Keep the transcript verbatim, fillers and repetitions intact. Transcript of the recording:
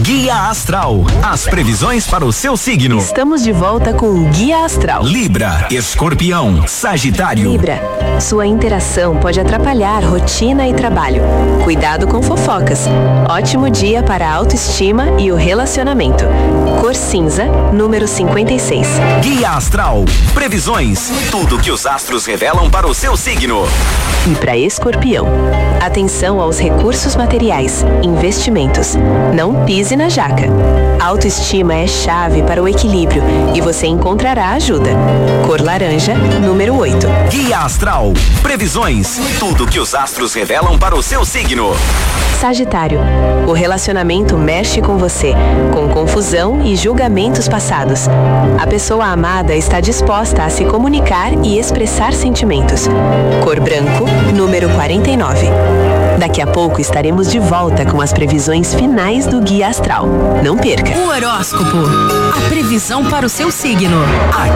Guia Astral, as previsões para o seu signo. Estamos de volta com o Guia Astral. Libra, Escorpião, Sagitário. Libra, sua interação pode atrapalhar rotina e trabalho. Cuidado com fofocas. Ótimo dia para a autoestima e o relacionamento. Cor cinza, número cinquenta e seis. Guia Astral, previsões, tudo que os astros revelam para o seu signo. E para Escorpião, atenção aos recursos materiais, investimentos. Não pise na jaca. Autoestima é chave para o equilíbrio e você encontrará ajuda. Cor laranja, número oito. Guia Astral, previsões, tudo que os astros revelam para o seu signo. Sagitário, o relacionamento mexe com você, com confusão e julgamentos passados. A pessoa amada está disposta a se comunicar e expressar sentimentos. Cor branco, número quarenta e nove. Daqui a pouco estaremos de volta com as previsões finais do Guia Astral. Não perca! O horóscopo, a previsão para o seu signo. Aqui